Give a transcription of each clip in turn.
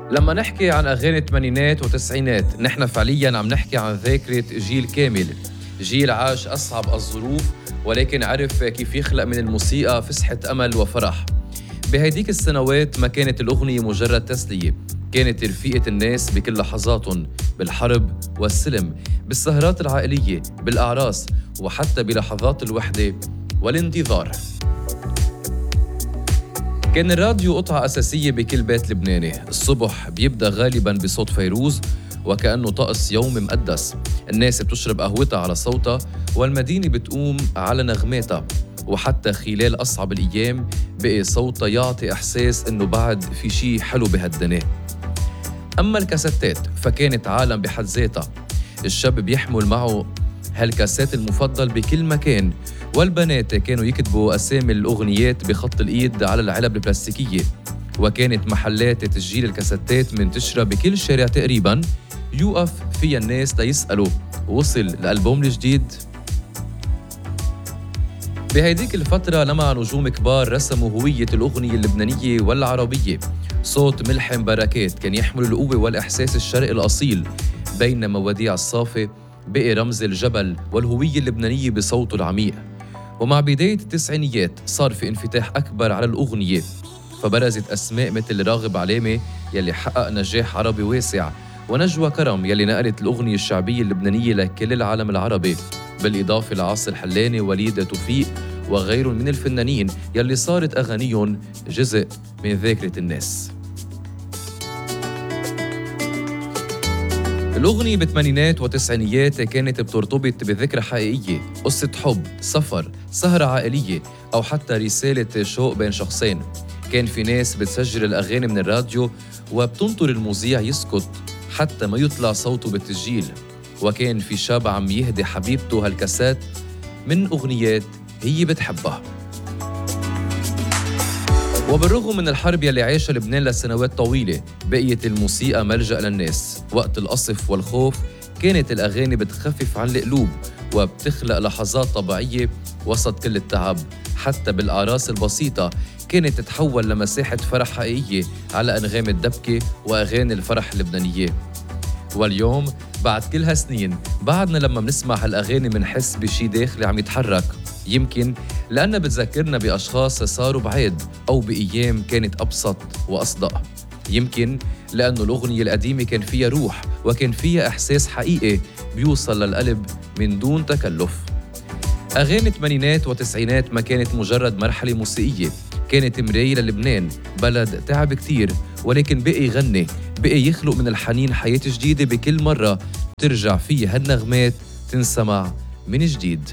لما نحكي عن أغاني الثمانينات وتسعينات نحن فعلياً عم نحكي عن ذاكرة جيل كامل، جيل عاش أصعب الظروف ولكن عرف كيف يخلق من الموسيقى فسحة أمل وفرح. بهيديك السنوات ما كانت الأغنية مجرد تسلية، كانت رفيقة الناس بكل لحظاتهم، بالحرب والسلم، بالسهرات العائلية، بالأعراس، وحتى بلحظات الوحدة والانتظار. كان الراديو قطعة أساسية بكل بيت لبناني. الصبح بيبدأ غالباً بصوت فيروز وكأنه طقس يوم مقدس، الناس بتشرب قهوتها على صوتها والمدينة بتقوم على نغماتها، وحتى خلال أصعب الأيام بقي صوتها يعطي إحساس إنه بعد في شي حلو بهالدنيا. أما الكاسيتات فكانت عالم بحد ذاتها، الشاب بيحمل معه هالكاسيت المفضل بكل مكان، والبنات كانوا يكتبوا أسامي الأغنيات بخط الإيد على العلب البلاستيكية، وكانت محلات تسجيل الكاسيتات منتشرة بكل شارع تقريباً، يوقف فيها الناس ليسألوا وصل الألبوم الجديد؟ بهيديك الفترة لمع نجوم كبار رسموا هوية الأغنية اللبنانية والعربية. صوت ملحم بركات كان يحمل القوة والإحساس الشرقي الأصيل، بينما وديع الصافي بقي رمز الجبل والهوية اللبنانية بصوته العميق. ومع بداية التسعينيات صار في انفتاح أكبر على الأغنية، فبرزت أسماء مثل راغب علامة يلي حقق نجاح عربي واسع، ونجوى كرم يلي نقلت الأغنية الشعبية اللبنانية لكل العالم العربي، بالإضافة لعاصي الحلاني، وليد توفيق، وغيرهم من الفنانين يلي صارت أغانيهم جزء من ذاكرة الناس. الأغنية بالثمانينات والتسعينيات كانت بترتبط بذكرى حقيقية، قصة حب، سفر، سهرة عائلية، أو حتى رسالة شوق بين شخصين. كان في ناس بتسجل الأغاني من الراديو وبتنطر المذيع يسكت حتى ما يطلع صوته بالتسجيل، وكان في شاب عم يهدي حبيبته هالكاسات من أغنيات هي بتحبها. وبالرغم من الحرب يلي عاشها لبنان لسنوات طويلة، بقيت الموسيقى ملجأ للناس. وقت القصف والخوف كانت الأغاني بتخفف عن القلوب وبتخلق لحظات طبيعية وسط كل التعب. حتى بالأعراس البسيطة كانت تتحول لمساحة فرح حقيقية على أنغام الدبكة وأغاني الفرح اللبنانية. واليوم بعد كل هالسنين بعدنا لما منسمع هالأغاني منحس بشي داخلي عم يتحرك، يمكن لأنها بتذكرنا بأشخاص صاروا بعيد أو بأيام كانت أبسط وأصدق، يمكن لأنه الأغنية القديمة كان فيها روح وكان فيها إحساس حقيقي بيوصل للقلب من دون تكلف. أغاني الثمانينات والتسعينات ما كانت مجرد مرحلة موسيقية، كانت مراية للبنان، بلد تعب كتير ولكن بقي يغني، بقي يخلق من الحنين حياة جديدة بكل مرة ترجع فيها هالنغمات تنسمع من جديد.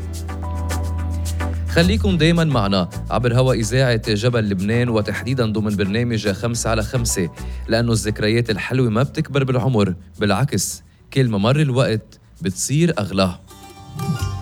خليكن دايما معنا عبر هوا إذاعة جبل لبنان، وتحديدا ضمن برنامج 5 على 5، لأنه الذكريات الحلوة ما بتكبر بالعمر، بالعكس كل ما مر الوقت بتصير أغلى.